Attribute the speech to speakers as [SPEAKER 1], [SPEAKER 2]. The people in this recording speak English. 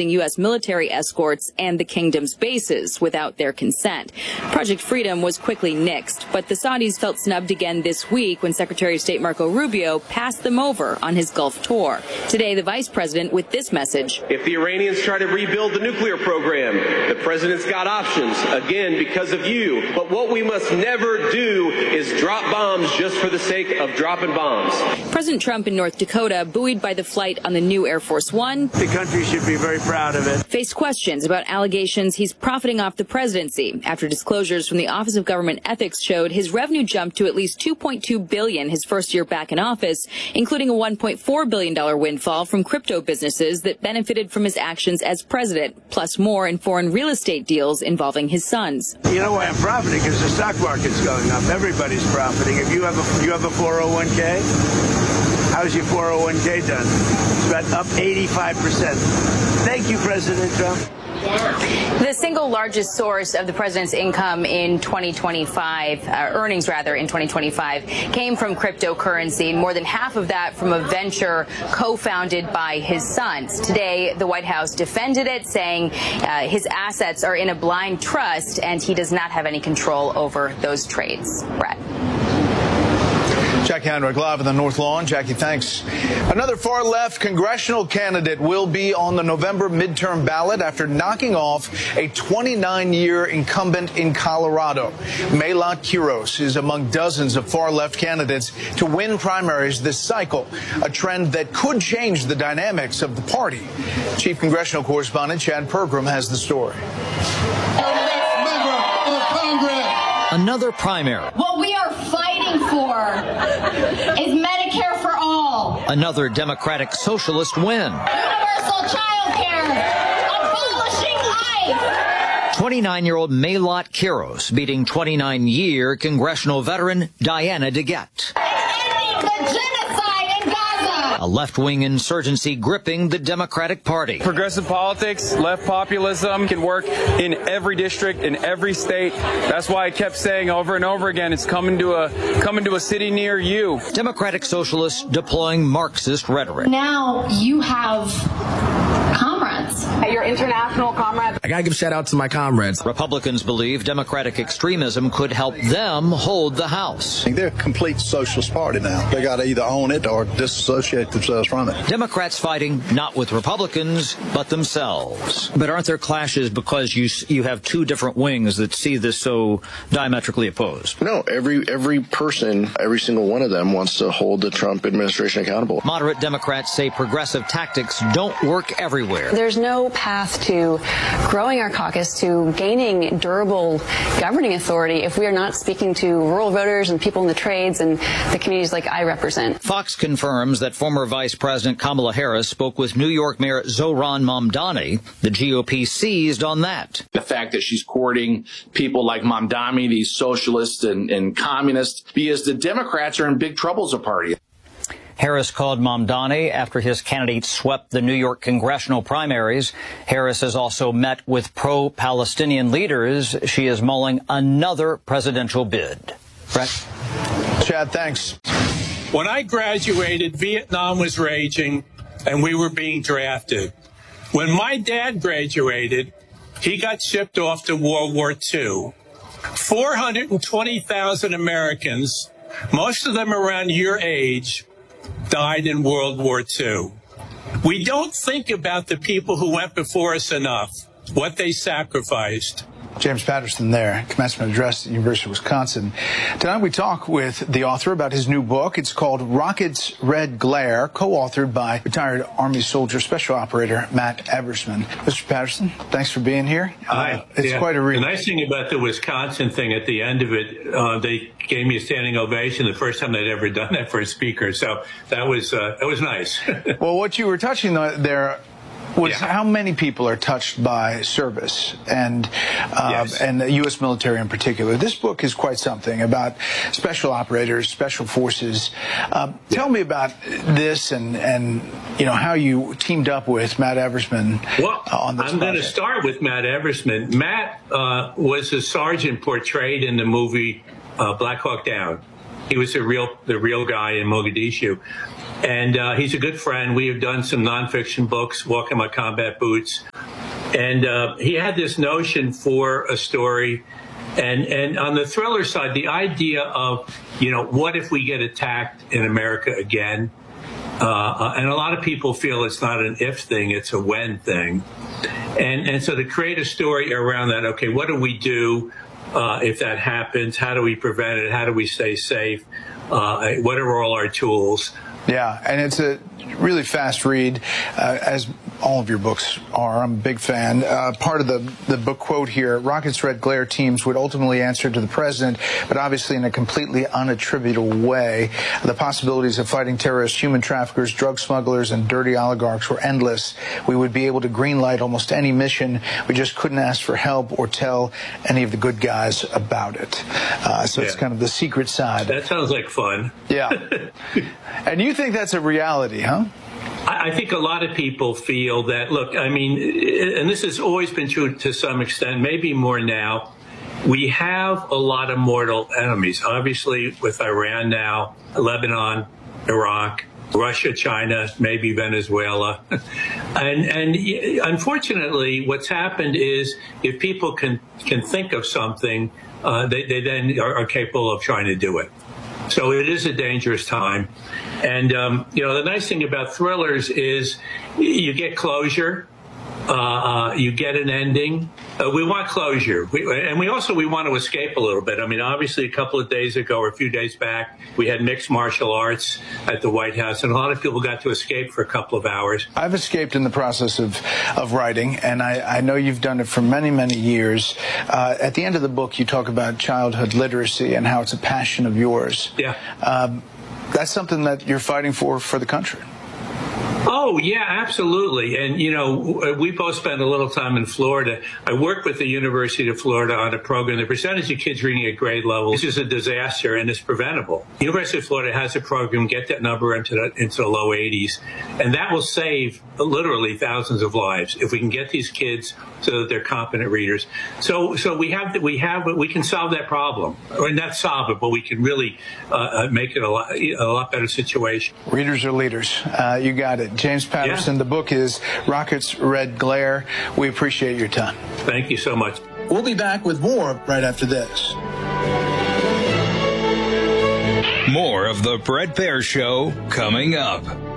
[SPEAKER 1] using U.S. military escorts and the kingdom's bases without their consent. Project Freedom was quickly nixed, but the Saudis felt snubbed again this week when Secretary of State Marco Rubio passed them over on his Gulf tour. Today, the vice president with this message.
[SPEAKER 2] If the Iranians try to rebuild the nuclear program, the president's got options, again, because of you. But what we must never do is drop bombs just for the sake of dropping bombs.
[SPEAKER 1] President Trump in North Dakota, buoyed by the flight on the new Air Force One.
[SPEAKER 3] The country should be very proud of it.
[SPEAKER 1] Faced questions about allegations he's profiting off the presidency after disclosures from the Office of Government Ethics showed his revenue jumped to at least $2.2 billion his first year back in office, including a $1.4 billion windfall from crypto businesses that benefited from his actions as president, plus more in foreign real estate deals involving his sons.
[SPEAKER 3] You know why I'm profiting? Because the stock market's going up. Everybody's profiting. If you have a 401k, how's your 401k done? It's about up 85%. Thank you, President Trump.
[SPEAKER 1] The single largest source of the president's income in 2025, earnings rather, in 2025, came from cryptocurrency, more than half of that from a venture co-founded by his sons. Today, the White House defended it, saying his assets are in a blind trust and he does not have any control over those trades. Brett.
[SPEAKER 4] Jackie Heinrich live on the North Lawn. Jackie, thanks. Another far-left congressional candidate will be on the November midterm ballot after knocking off a 29-year incumbent in Colorado. Maylot Quiros is among dozens of far-left candidates to win primaries this cycle, a trend that could change the dynamics of the party. Chief Congressional Correspondent Chad Pergram has the story.
[SPEAKER 5] Another primary.
[SPEAKER 6] What we are fighting for is Medicare for all.
[SPEAKER 5] Another Democratic socialist win.
[SPEAKER 6] Universal child care. Abolishing ICE.
[SPEAKER 5] 29-year-old Maylot Quiros beating 29-year congressional veteran Diana DeGette. A left-wing insurgency gripping the Democratic Party.
[SPEAKER 7] Progressive politics, left populism can work in every district, in every state. That's why I kept saying over and over again, it's coming to a city near you.
[SPEAKER 5] Democratic socialists deploying Marxist rhetoric.
[SPEAKER 6] Now you have comrades.
[SPEAKER 8] Your international comrades.
[SPEAKER 9] I gotta give a shout out to my comrades.
[SPEAKER 5] Republicans believe Democratic extremism could help them hold the House.
[SPEAKER 10] They're a complete socialist party now. They gotta either own it or disassociate themselves from it.
[SPEAKER 5] Democrats fighting not with Republicans, but themselves.
[SPEAKER 11] But aren't there clashes because you have two different wings that see this so diametrically opposed?
[SPEAKER 12] No, every person, every single one of them wants to hold the Trump administration accountable.
[SPEAKER 5] Moderate Democrats say progressive tactics don't work everywhere.
[SPEAKER 13] There's no path to growing our caucus, to gaining durable governing authority if we are not speaking to rural voters and people in the trades and the communities like I represent.
[SPEAKER 5] Fox confirms that former Vice President Kamala Harris spoke with New York Mayor Zohran Mamdani. The GOP seized on that.
[SPEAKER 14] The fact that she's courting people like Mamdani, these socialists and communists, because the Democrats are in big trouble as a party.
[SPEAKER 11] Harris called Mamdani after his candidate swept the New York congressional primaries. Harris has also met with pro-Palestinian leaders. She is mulling another presidential bid. Brett?
[SPEAKER 4] Chad, thanks.
[SPEAKER 15] When I graduated, Vietnam was raging and we were being drafted. When my dad graduated, he got shipped off to World War II. 420,000 Americans, most of them around your age, died in World War II. We don't think about the people who went before us enough, what they sacrificed.
[SPEAKER 4] James Patterson there, commencement address at the University of Wisconsin. Tonight we talk with the author about his new book. It's called Rocket's Red Glare, co-authored by retired Army soldier special operator Matt Eversman. Mr. Patterson, thanks for being here.
[SPEAKER 15] Hi.
[SPEAKER 4] It's quite a read.
[SPEAKER 15] The nice thing about the Wisconsin thing at the end of it, they gave me a standing ovation the first time they'd ever done that for a speaker. So that was nice.
[SPEAKER 4] Well, what you were touching there was how many people are touched by service and the U.S. military in particular. This book is quite something about special operators, special forces. Tell me about this and you know how you teamed up with Matt Eversman on this project.
[SPEAKER 15] I'm going to start with Matt Eversman. Matt was a sergeant portrayed in the movie Black Hawk Down. He was the real guy in Mogadishu. And he's a good friend. We have done some nonfiction books, Walking My Combat Boots. And he had this notion for a story. And on the thriller side, the idea of, what if we get attacked in America again? And a lot of people feel it's not an if thing, it's a when thing. And so to create a story around that, okay, what do we do if that happens? How do we prevent it? How do we stay safe? What are all our tools?
[SPEAKER 4] Yeah, and it's a really fast read, as all of your books are. I'm a big fan. Part of the book quote here, Rocket's red glare teams would ultimately answer to the president, but obviously in a completely unattributable way. The possibilities of fighting terrorists, human traffickers, drug smugglers, and dirty oligarchs were endless. We would be able to greenlight almost any mission. We just couldn't ask for help or tell any of the good guys about it. It's kind of the secret side.
[SPEAKER 15] That sounds like fun.
[SPEAKER 4] Yeah. And you think that's a reality, huh?
[SPEAKER 15] I think a lot of people feel that, look, I mean, and this has always been true to some extent, maybe more now, we have a lot of mortal enemies, obviously with Iran now, Lebanon, Iraq, Russia, China, maybe Venezuela. And unfortunately, what's happened is if people can think of something, they then are capable of trying to do it. So it is a dangerous time. And, the nice thing about thrillers is you get closure, you get an ending. We want closure. We also want to escape a little bit. I mean, obviously, a couple of days ago or a few days back, we had mixed martial arts at the White House, and a lot of people got to escape for a couple of hours.
[SPEAKER 4] I've escaped in the process of writing, and I know you've done it for many, many years. At the end of the book, you talk about childhood literacy and how it's a passion of yours.
[SPEAKER 15] Yeah.
[SPEAKER 4] That's something that you're fighting for the country.
[SPEAKER 15] Oh, yeah, absolutely. And, we both spent a little time in Florida. I worked with the University of Florida on a program. The percentage of kids reading at grade level is just a disaster, and it's preventable. The University of Florida has a program, get that number into the low 80s, and that will save literally thousands of lives if we can get these kids so that they're competent readers. So we can solve that problem, or not solve it, but we can really make it a lot better situation.
[SPEAKER 4] Readers are leaders. You got it. James Patterson, The book is Rocket's Red Glare. We appreciate your time.
[SPEAKER 15] Thank you so much.
[SPEAKER 10] We'll be back with more right after this.
[SPEAKER 16] More of the Bret Baier Show coming up.